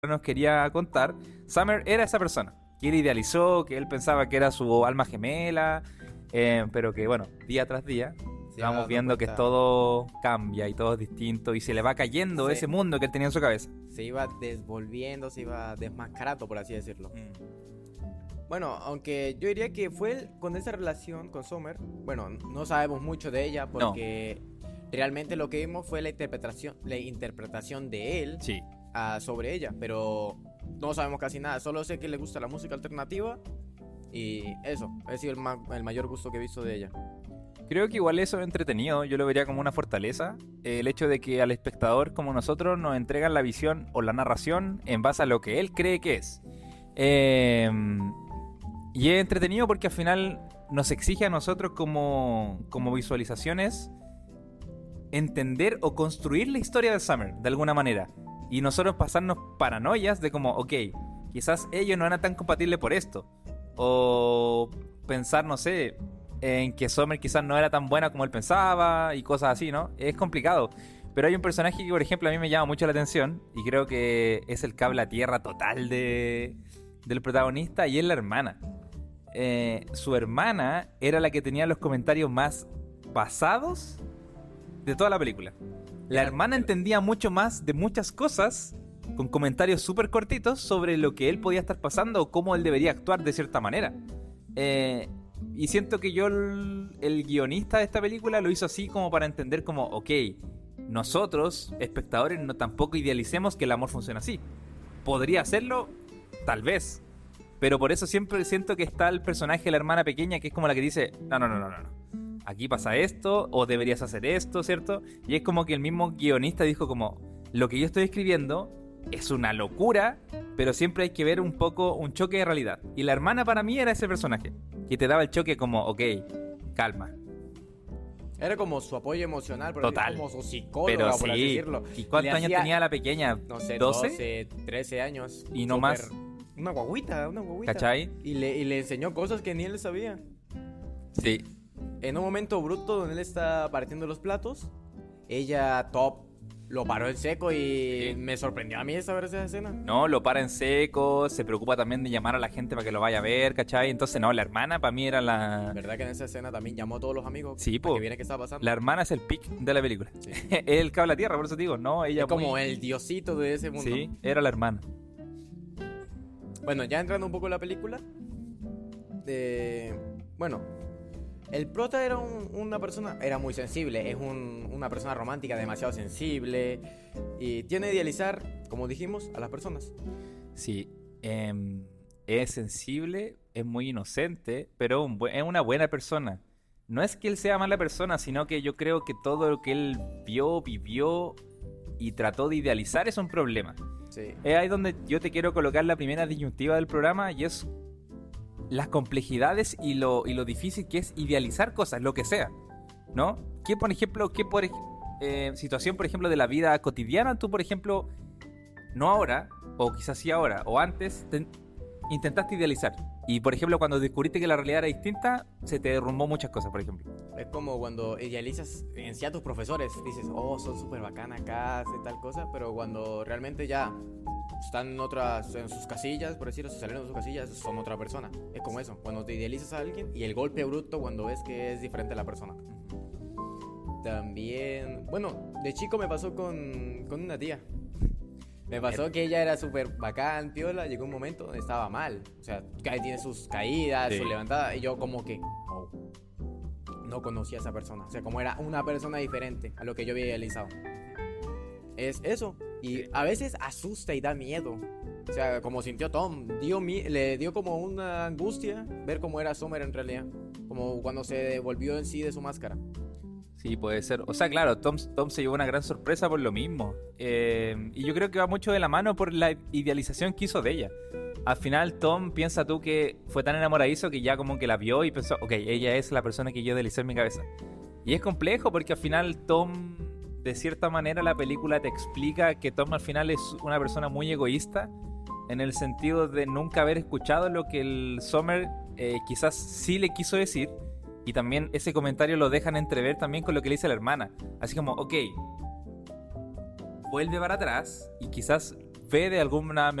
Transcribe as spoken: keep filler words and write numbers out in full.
nos quería contar, Summer era esa persona que él idealizó, que él pensaba que era su alma gemela, eh, pero que bueno, día tras día Se vamos va viendo dando que cuenta- todo cambia y todo es distinto y se le va cayendo Sí. ese mundo que él tenía en su cabeza. Se iba desvolviendo, se iba desmascarando, por así decirlo. Bueno, aunque yo diría que fue el- con esa relación con Summer, bueno, no sabemos mucho de ella porque realmente lo que vimos fue la interpretación, la interpretación de él Sí. ah, sobre ella, pero no sabemos casi nada, solo sé que le gusta la música alternativa y eso, ha sido el, ma- el mayor gusto que he visto de ella. Creo que igual eso es entretenido, yo lo vería como una fortaleza, eh, el hecho de que al espectador como nosotros nos entregan la visión o la narración en base a lo que él cree que es. Eh, y es entretenido porque al final nos exige a nosotros como, como visualizaciones entender o construir la historia de Summer de alguna manera. Y nosotros pasarnos paranoias de como, ok, quizás ellos no eran tan compatibles por esto. O pensar, no sé, en que Summer quizás no era tan buena como él pensaba y cosas así, ¿no? Es complicado. Pero hay un personaje que, por ejemplo, a mí me llama mucho la atención y creo que es el cable a tierra total de, del protagonista y es la hermana. Eh, su hermana era la que tenía los comentarios más pasados de toda la película. La hermana entendía mucho más de muchas cosas con comentarios súper cortitos sobre lo que él podía estar pasando o cómo él debería actuar de cierta manera. Eh, y siento que yo, el, el guionista de esta película, lo hizo así como para entender como, ok, nosotros, espectadores, no tampoco idealicemos que el amor funcione así. ¿Podría hacerlo? Tal vez. Pero por eso siempre siento que está el personaje de la hermana pequeña que es como la que dice, no, no, no, no, no. Aquí pasa esto, o deberías hacer esto, ¿cierto? Y es como que el mismo guionista dijo como, lo que yo estoy escribiendo es una locura, pero siempre hay que ver un poco un choque de realidad. Y la hermana para mí era ese personaje, que te daba el choque como, ok, calma. Era como su apoyo emocional, pero Total. como su psicóloga, Pero por así sí, decirlo. ¿y cuántos Le años hacía, tenía la pequeña? No sé, ¿doce? doce, trece años. Y no Súper- más. Una guaguita, una guaguita. ¿Cachai? Y le, y le enseñó cosas que ni él sabía. Sí. En un momento bruto donde él está partiendo los platos, ella, top, lo paró en seco y Sí. me sorprendió a mí saber esa escena. No, lo para en seco, se preocupa también de llamar a la gente para que lo vaya a ver, ¿cachai? Entonces, no, la hermana para mí era la... ¿Verdad que en esa escena también llamó a todos los amigos? Sí, para po. que vieran qué estaba pasando. La hermana es el pic de la película. Sí. Es el cable a tierra, por eso te digo, no, ella Es como muy- el diosito de ese mundo. Sí, era la hermana. Bueno, ya entrando un poco en la película. De... Bueno, el prota era un- una persona, era muy sensible, es un- una persona romántica demasiado sensible y tiene que idealizar, como dijimos, a las personas. Sí, em, es sensible, es muy inocente, pero un buen- es una buena persona. No es que él sea mala persona, sino que yo creo que todo lo que él vio, vivió y trató de idealizar es un problema. Sí. Es ahí donde yo te quiero colocar la primera disyuntiva del programa y es las complejidades y lo, y lo difícil que es idealizar cosas, lo que sea, ¿no? ¿Qué, por ejemplo, qué por ej- eh, situación, por ejemplo, de la vida cotidiana tú, por ejemplo, no ahora, o quizás sí ahora, o antes, te- intentaste idealizar? Y, por ejemplo, cuando descubriste que la realidad era distinta, se te derrumbó muchas cosas, por ejemplo. Es como cuando idealizas en sí a tus profesores, dices, oh, son súper bacán acá, y tal cosa, pero cuando realmente ya están en otras, en sus casillas, por decirlo, se salieron de sus casillas, son otra persona. Es como eso, cuando te idealizas a alguien y el golpe bruto cuando ves que es diferente a la persona. También, bueno, de chico me pasó con, con una tía. Me pasó que ella era súper bacán, piola, llegó un momento donde estaba mal. O sea, ca- tiene sus caídas, Sí. sus levantadas, y yo como que, oh, no conocía a esa persona. O sea, como era una persona diferente a lo que yo había idealizado. Es eso. Y a veces asusta y da miedo. O sea, como sintió Tom, dio mi- le dio como una angustia ver cómo era Summer en realidad. Como cuando se volvió en sí de su máscara. Sí, puede ser. O sea, claro, Tom, Tom se llevó una gran sorpresa por lo mismo. Eh, y yo creo que va mucho de la mano por la idealización que hizo de ella. Al final, Tom piensa tú que fue tan enamoradizo que ya como que la vio y pensó, ok, ella es la persona que yo idealicé en mi cabeza. Y es complejo porque al final Tom, de cierta manera, la película te explica que Tom al final es una persona muy egoísta en el sentido de nunca haber escuchado lo que el Summer eh, quizás sí le quiso decir. Y también ese comentario lo dejan entrever también con lo que le dice la hermana. Así como, ok, vuelve para atrás y quizás fe de alguna